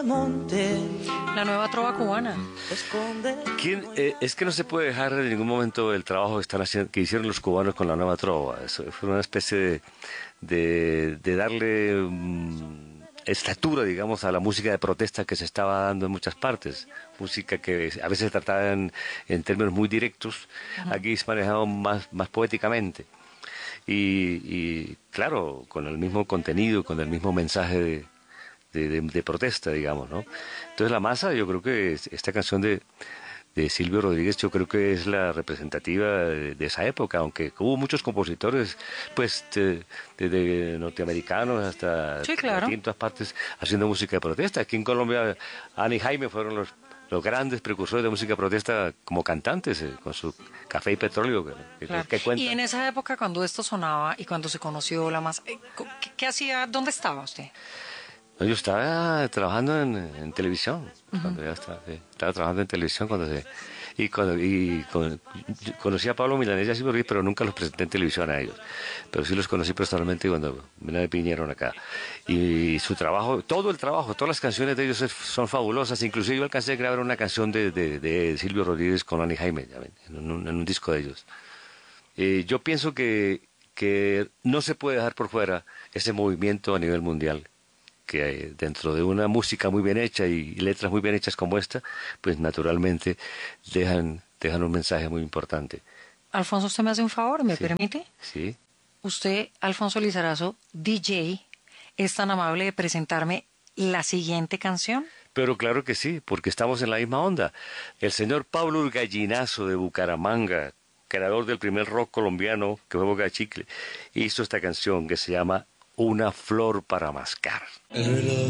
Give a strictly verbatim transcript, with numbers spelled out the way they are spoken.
La nueva trova cubana. ¿Quién, eh, es que no se puede dejar en ningún momento el trabajo que, están haciendo, que hicieron los cubanos con la nueva trova. Eso fue una especie de, de, de darle um, estatura, digamos, a la música de protesta que se estaba dando en muchas partes. Música que a veces se trataba en, en términos muy directos, uh-huh. Aquí se manejaba más, más poéticamente. Y, y claro, con el mismo contenido, con el mismo mensaje de De, de, de protesta, digamos, ¿no? Entonces la masa, yo creo que esta canción de, de Silvio Rodríguez, yo creo que es la representativa de, de esa época, aunque hubo muchos compositores, pues, de, de, de norteamericanos hasta sí, claro. aquí en todas partes, haciendo música de protesta. Aquí en Colombia, Ana y Jaime fueron los, los grandes precursores de música de protesta como cantantes, eh, con su Café y Petróleo, que, claro. que cuentan. Y en esa época, cuando esto sonaba y cuando se conoció la masa, ¿qué, qué hacía? ¿Dónde estaba usted? Yo estaba trabajando en, en televisión, uh-huh. cuando ya estaba, sí, estaba trabajando en televisión cuando se, y cuando y con, conocí a Pablo Milanés y a Silvio Rodríguez, pero nunca los presenté en televisión a ellos, pero sí los conocí personalmente cuando me vinieron acá, y su trabajo, todo el trabajo, todas las canciones de ellos son fabulosas, inclusive yo alcancé a grabar una canción de, de, de Silvio Rodríguez con Ana y Jaime, en un, en un disco de ellos. Eh, yo pienso que, que no se puede dejar por fuera ese movimiento a nivel mundial, que dentro de una música muy bien hecha y letras muy bien hechas como esta, pues naturalmente dejan, dejan un mensaje muy importante. Alfonso, usted me hace un favor, ¿me sí, permite? Sí. Usted, Alfonso Lizarazo, D J, es tan amable de presentarme la siguiente canción. Pero claro que sí, porque estamos en la misma onda. El señor Pablo Gallinazo de Bucaramanga, creador del primer rock colombiano que fue Boca Chicle, hizo esta canción que se llama Una flor para mascar. El reloj